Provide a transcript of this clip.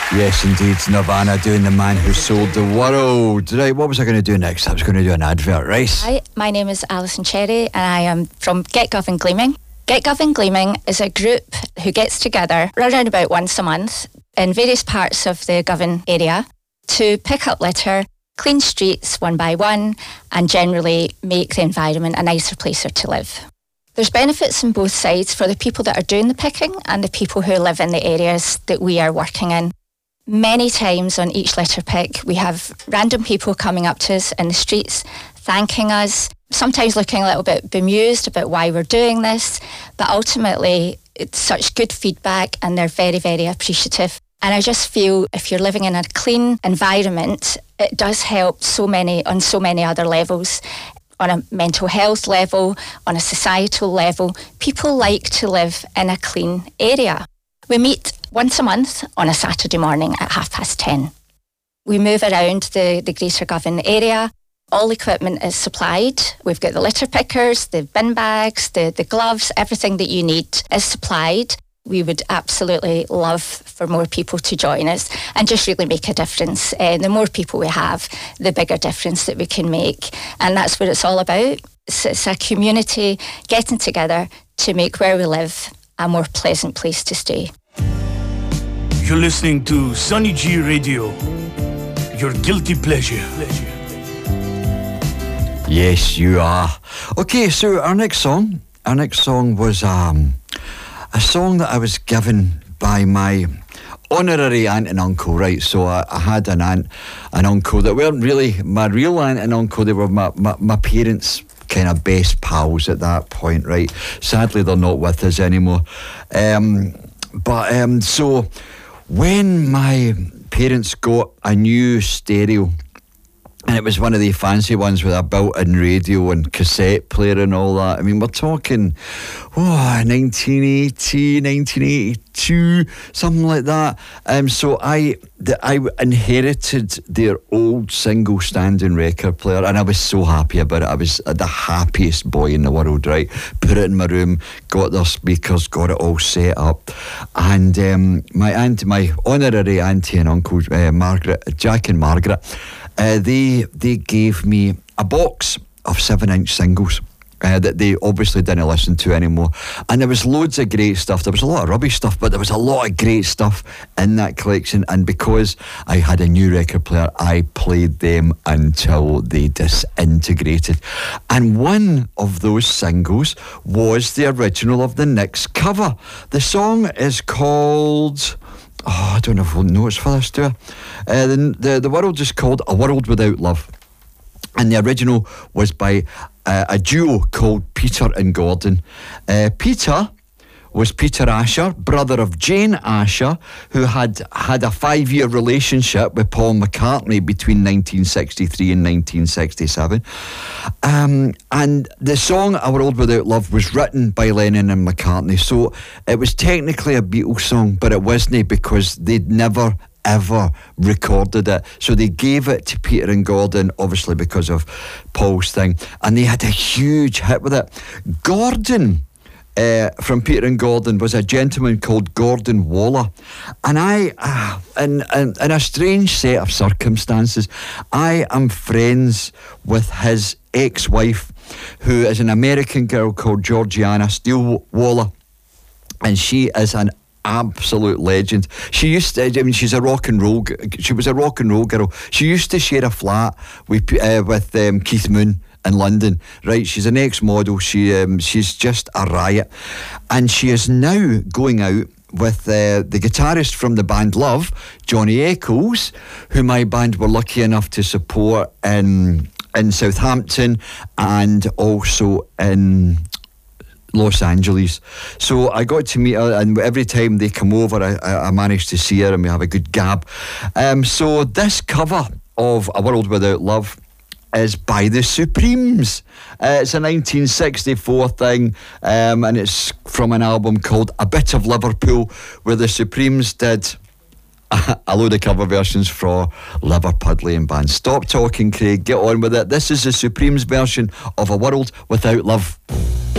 Yes, indeed. Nirvana doing The Man Who Sold the World. Right, what was I going to do next? I was going to do an advert, right? Hi, my name is Alison Cherry and I am from GetGov and Gleaming. GetGov and Gleaming is a group who gets together around about once a month in various parts of the Govan area to pick up litter, clean streets one by one, and generally make the environment a nicer place to live. There's benefits on both sides for the people that are doing the picking and the people who live in the areas that we are working in. Many times on each litter pick, we have random people coming up to us in the streets, thanking us, sometimes looking a little bit bemused about why we're doing this, but ultimately it's such good feedback and they're very, very appreciative. And I just feel if you're living in a clean environment, it does help on so many other levels. On a mental health level, on a societal level, people like to live in a clean area. We meet once a month on a Saturday morning at 10:30. We move around the Greater Govan area. All equipment is supplied. We've got the litter pickers, the bin bags, the gloves, everything that you need is supplied. We would absolutely love for more people to join us and just really make a difference. The more people we have, the bigger difference that we can make. And that's what it's all about. It's a community getting together to make where we live a more pleasant place to stay. You're listening to Sunny G Radio, your guilty pleasure. Yes, you are. Okay, so our next song was a song that I was given by my honorary aunt and uncle, right? So I had an aunt and uncle that weren't really my real aunt and uncle. They were my parents' kind of best pals at that point, right? Sadly, they're not with us anymore. So when my parents got a new stereo, and it was one of the fancy ones with a built-in radio and cassette player and all that. I mean, we're talking, 1980, 1982, something like that. So I inherited their old single-standing record player, and I was so happy about it. I was the happiest boy in the world, right? Put it in my room, got their speakers, got it all set up. And my honorary auntie and uncle, Jack and Margaret, they gave me a box of 7-inch singles that they obviously didn't listen to anymore. And there was loads of great stuff. There was a lot of rubbish stuff, but there was a lot of great stuff in that collection. And because I had a new record player, I played them until they disintegrated. And one of those singles was the original of the Knicks cover. The song is called... I don't have notes for this, do I? The world is called A World Without Love. And the original was by a duo called Peter and Gordon. Peter was Peter Asher, brother of Jane Asher, who had a 5-year relationship with Paul McCartney between 1963 and 1967. And the song A World Without Love was written by Lennon and McCartney. So it was technically a Beatles song, but it wasn't, because they'd never ever recorded it. So they gave it to Peter and Gordon, obviously because of Paul's thing, and they had a huge hit with it. Gordon from Peter and Gordon was a gentleman called Gordon Waller, and I in a strange set of circumstances, I am friends with his ex-wife, who is an American girl called Georgiana Steele Waller, and she is an absolute legend. She was a rock and roll girl. She used to share a flat with Keith Moon in London, right? She's an ex-model. She's just a riot, and she is now going out with the guitarist from the band Love, Johnny Eccles, who my band were lucky enough to support in Southampton and also in Los Angeles. So I got to meet her, and every time they come over, I managed to see her, and we have a good gab. So this cover of A World Without Love is by the Supremes. It's a 1964 thing, and it's from an album called A Bit of Liverpool, where the Supremes did a load of cover versions for Liverpudlian bands. Stop talking, Craig, get on with it. This is the Supremes version of A World Without Love.